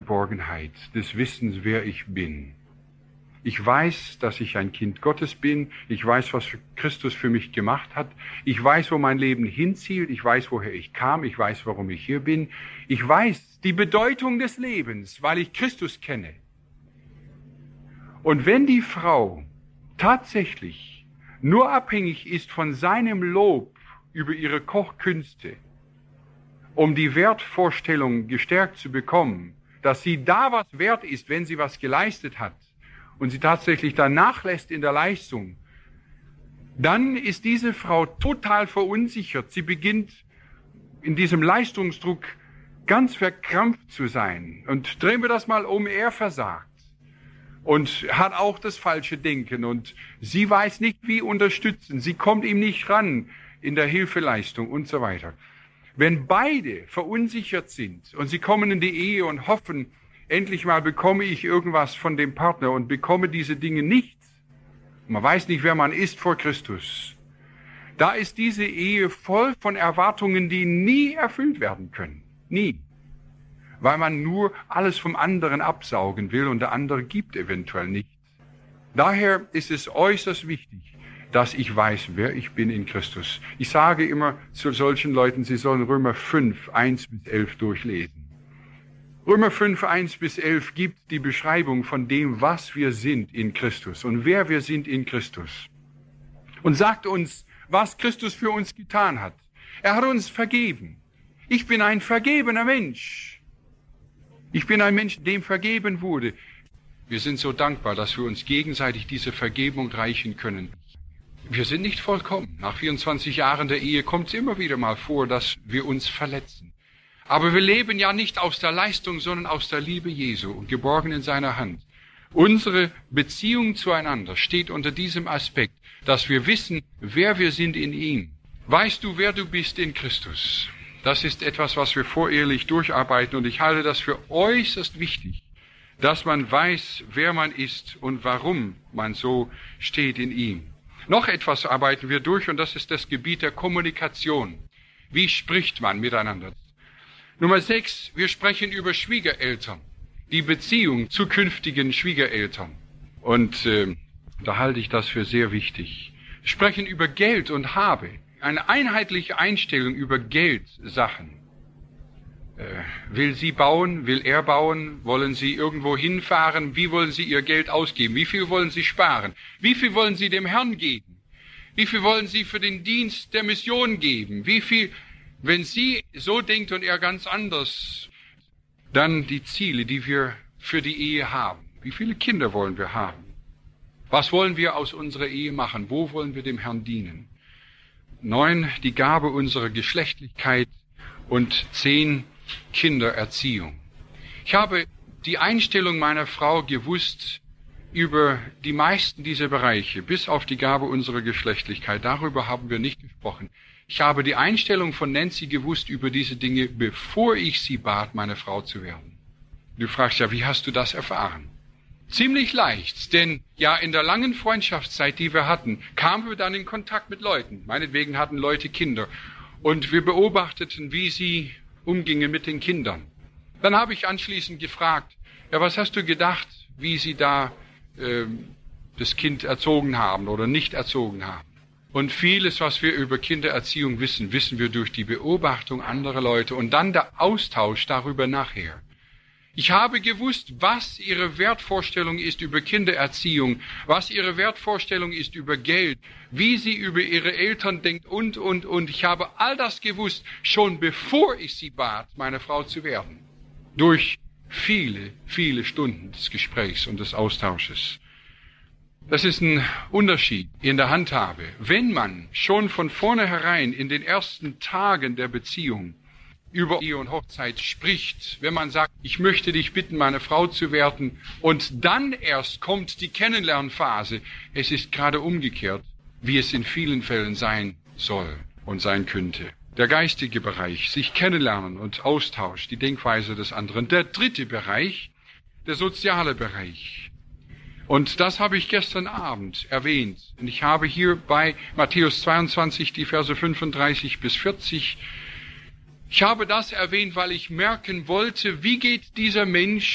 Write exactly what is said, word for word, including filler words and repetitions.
Geborgenheit des Wissens, wer ich bin. Ich weiß, dass ich ein Kind Gottes bin. Ich weiß, was Christus für mich gemacht hat. Ich weiß, wo mein Leben hinzielt. Ich weiß, woher ich kam. Ich weiß, warum ich hier bin. Ich weiß die Bedeutung des Lebens, weil ich Christus kenne. Und wenn die Frau tatsächlich nur abhängig ist von seinem Lob über ihre Kochkünste, um die Wertvorstellung gestärkt zu bekommen, dass sie da was wert ist, wenn sie was geleistet hat, und sie tatsächlich dann nachlässt in der Leistung, dann ist diese Frau total verunsichert. Sie beginnt in diesem Leistungsdruck ganz verkrampft zu sein. Und drehen wir das mal um, er versagt und hat auch das falsche Denken und sie weiß nicht, wie unterstützen. Sie kommt ihm nicht ran in der Hilfeleistung und so weiter. Wenn beide verunsichert sind und sie kommen in die Ehe und hoffen, endlich mal bekomme ich irgendwas von dem Partner und bekomme diese Dinge nicht. Man weiß nicht, wer man ist vor Christus. Da ist diese Ehe voll von Erwartungen, die nie erfüllt werden können. Nie. Weil man nur alles vom anderen absaugen will und der andere gibt eventuell nicht. Daher ist es äußerst wichtig, dass ich weiß, wer ich bin in Christus. Ich sage immer zu solchen Leuten, sie sollen Römer fünf, eins bis elf durchlesen. Römer fünf, eins bis elf gibt die Beschreibung von dem, was wir sind in Christus und wer wir sind in Christus. Und sagt uns, was Christus für uns getan hat. Er hat uns vergeben. Ich bin ein vergebener Mensch. Ich bin ein Mensch, dem vergeben wurde. Wir sind so dankbar, dass wir uns gegenseitig diese Vergebung reichen können. Wir sind nicht vollkommen. Nach vierundzwanzig Jahren der Ehe kommt es immer wieder mal vor, dass wir uns verletzen. Aber wir leben ja nicht aus der Leistung, sondern aus der Liebe Jesu und geborgen in seiner Hand. Unsere Beziehung zueinander steht unter diesem Aspekt, dass wir wissen, wer wir sind in ihm. Weißt du, wer du bist in Christus? Das ist etwas, was wir vorehelich durcharbeiten und ich halte das für äußerst wichtig, dass man weiß, wer man ist und warum man so steht in ihm. Noch etwas arbeiten wir durch und das ist das Gebiet der Kommunikation. Wie spricht man miteinander? Nummer sechs, wir sprechen über Schwiegereltern, die Beziehung zu künftigen Schwiegereltern. Und äh, da halte ich das für sehr wichtig. Wir sprechen über Geld und Habe, eine einheitliche Einstellung über Geldsachen. Äh, will sie bauen, will er bauen, wollen sie irgendwo hinfahren, wie wollen sie ihr Geld ausgeben, wie viel wollen sie sparen, wie viel wollen sie dem Herrn geben, wie viel wollen sie für den Dienst der Mission geben, wie viel... Wenn sie so denkt und er ganz anders, dann die Ziele, die wir für die Ehe haben. Wie viele Kinder wollen wir haben? Was wollen wir aus unserer Ehe machen? Wo wollen wir dem Herrn dienen? Neun, die Gabe unserer Geschlechtlichkeit und zehn, Kindererziehung. Ich habe die Einstellung meiner Frau gewusst über die meisten dieser Bereiche, bis auf die Gabe unserer Geschlechtlichkeit. Darüber haben wir nicht gesprochen. Ich habe die Einstellung von Nancy gewusst über diese Dinge, bevor ich sie bat, meine Frau zu werden. Du fragst ja, wie hast du das erfahren? Ziemlich leicht, denn ja, in der langen Freundschaftszeit, die wir hatten, kamen wir dann in Kontakt mit Leuten. Meinetwegen hatten Leute Kinder. Und wir beobachteten, wie sie umgingen mit den Kindern. Dann habe ich anschließend gefragt, ja, was hast du gedacht, wie sie da äh, das Kind erzogen haben oder nicht erzogen haben? Und vieles, was wir über Kindererziehung wissen, wissen wir durch die Beobachtung anderer Leute und dann der Austausch darüber nachher. Ich habe gewusst, was ihre Wertvorstellung ist über Kindererziehung, was ihre Wertvorstellung ist über Geld, wie sie über ihre Eltern denkt und, und, und. Ich habe all das gewusst, schon bevor ich sie bat, meine Frau zu werden. Durch viele, viele Stunden des Gesprächs und des Austausches. Das ist ein Unterschied in der Handhabe. Wenn man schon von vornherein in den ersten Tagen der Beziehung über Ehe und Hochzeit spricht, wenn man sagt, ich möchte dich bitten, meine Frau zu werden, und dann erst kommt die Kennenlernphase. Es ist gerade umgekehrt, wie es in vielen Fällen sein soll und sein könnte. Der geistige Bereich, sich kennenlernen und Austausch, die Denkweise des anderen. Der dritte Bereich, der soziale Bereich. Und das habe ich gestern Abend erwähnt. Und ich habe hier bei Matthäus zweiundzwanzig die Verse fünfunddreißig bis vierzig. Ich habe das erwähnt, weil ich merken wollte, wie geht dieser Mensch